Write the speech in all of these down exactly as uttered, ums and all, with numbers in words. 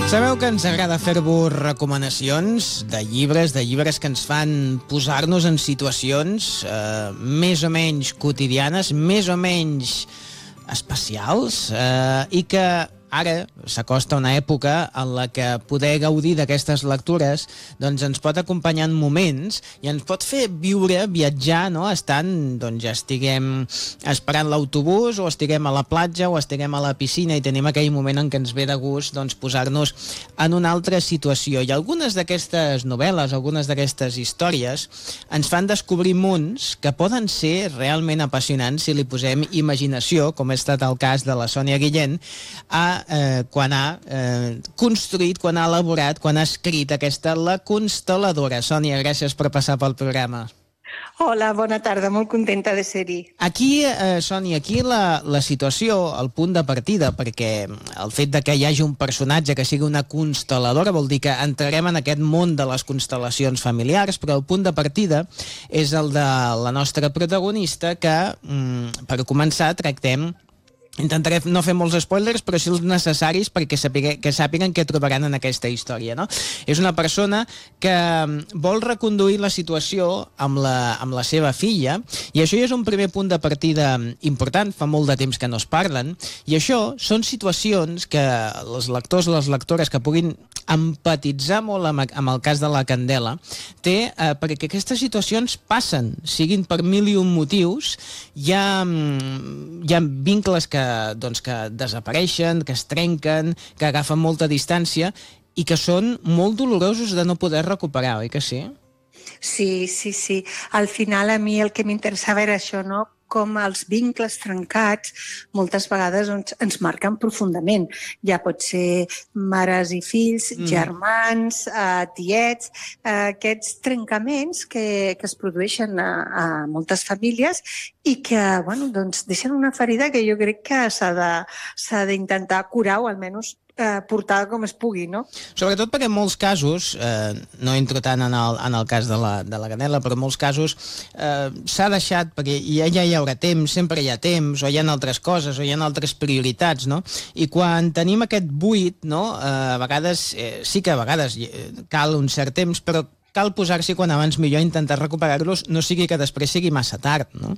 Sabeu que ens agrada fer-vos recomanacions de llibres, de llibres que ens fan posar-nos en situacions eh, més o menys quotidianes, més o menys especials, eh, i que ara s'acosta una època en la que poder gaudir d'aquestes lectures doncs ens pot acompanyar en moments i ens pot fer viure, viatjar, no? Estant, doncs ja estiguem esperant l'autobús o estiguem a la platja o estiguem a la piscina i tenim aquell moment en què ens ve de gust doncs, posar-nos en una altra situació. I algunes d'aquestes novel·les, algunes d'aquestes històries ens fan descobrir mons que poden ser realment apassionants si li posem imaginació, com ha estat el cas de la Sònia Guillén, a Eh, quan ha eh, construït, quan ha elaborat, quan ha escrit aquesta La Constel·ladora. Sònia, gràcies per passar pel programa. Hola, bona tarda, molt contenta de ser-hi. Aquí, eh, Sònia, aquí la, la situació, el punt de partida, perquè el fet de que hi hagi un personatge que sigui una constel·ladora vol dir que entrarem en aquest món de les constel·lacions familiars, però el punt de partida és el de la nostra protagonista que, mm, per començar, tractem. Intentaré no fer molts spoilers, però sí els necessaris perquè sàpiga, que sàpiguen què trobaran en aquesta història, no? És una persona que vol reconduir la situació amb la, amb la seva filla, i això ja és un primer punt de partida important, fa molt de temps que no es parlen, i això són situacions que els lectors o les lectores que puguin empatitzar molt amb, amb el cas de la Candela té, eh, perquè aquestes situacions passen, siguin per mil i un motius, hi ha, hi ha vincles que doncs que desapareixen, que es trenquen, que agafen molta distància i que són molt dolorosos de no poder recuperar, oi que sí? Sí, sí, sí. Al final a mi el que m'interessava era això, no? Com els vincles trencats moltes vegades ens, ens marquen profundament. Ja pot ser mares i fills, mm. germans, eh, tiets, eh, aquests trencaments que, que es produeixen a, a moltes famílies i que, bueno, doncs deixen una ferida que jo crec que s'ha de, s'ha d'intentar curar o almenys Eh, portada com es pugui, no? Sobretot perquè en molts casos, eh, no entro tant en el, en el cas de la, de la Canela, però en molts casos eh, s'ha deixat, perquè ja, ja hi haurà temps, sempre hi ha temps, o hi ha altres coses, o hi ha altres prioritats, no? I quan tenim aquest buit, no? Eh, a vegades, eh, sí que a vegades cal un cert temps, però cal posar-s'hi quan abans millor, intentar recuperar-los, no sigui que després sigui massa tard, no?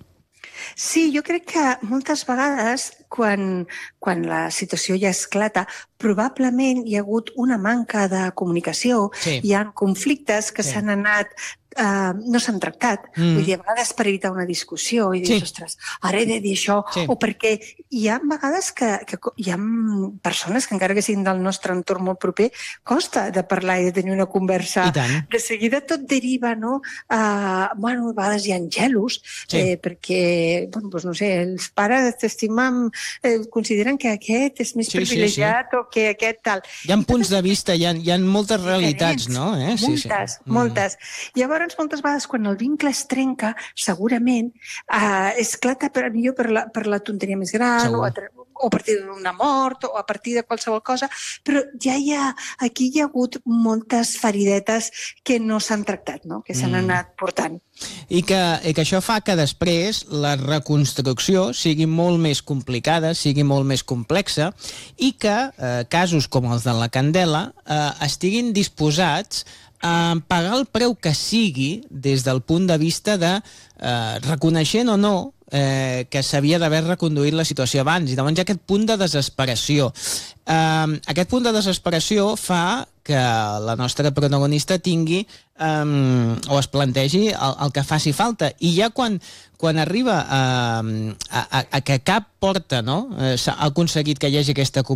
Sí, jo crec que moltes vegades, quan, quan la situació ja esclata, probablement hi ha hagut una manca de comunicació, sí. Hi ha conflictes que sí. s'han anat Uh, no s'han tractat. Mm. Vull dir, a vegades per evitar una discussió i dir, sí. ostres, ara he de dir això, sí. o perquè hi ha vegades que, que hi ha persones que encara que siguin del nostre entorn molt proper, costa de parlar i de tenir una conversa. De seguida tot deriva, no? Uh, bueno, a vegades hi ha gelos, sí. eh, perquè, bueno, doncs no sé, els pares t'estimen, eh, consideren que aquest és més sí, privilegiat sí, sí. o que aquest tal. Hi ha punts de vista, hi ha, hi ha moltes realitats, no? Eh? Sí, moltes, sí. moltes. Mm. Llavors, moltes vegades, quan el vincle es trenca, segurament eh, esclata per, millor per la, per la tonteria més gran, o a, o a partir d'una mort, o a partir de qualsevol cosa, però ja hi ha, aquí hi ha hagut moltes feridetes que no s'han tractat, no? Que s'han mm. anat portant. I que, I que això fa que després la reconstrucció sigui molt més complicada, sigui molt més complexa, i que eh, casos com els de la Candela eh, estiguin disposats a pagar el preu que sigui des del punt de vista de eh, reconeixent o no eh, que s'havia d'haver reconduït la situació abans, i llavors hi ha aquest punt de desesperació. Eh, aquest punt de desesperació fa que la nostra protagonista tingui um, o es plantegi el, el que faci falta, i ja quan, quan arriba a, a, a, a que cap porta, no? eh, s'ha aconseguit que hi hagi aquesta comunicació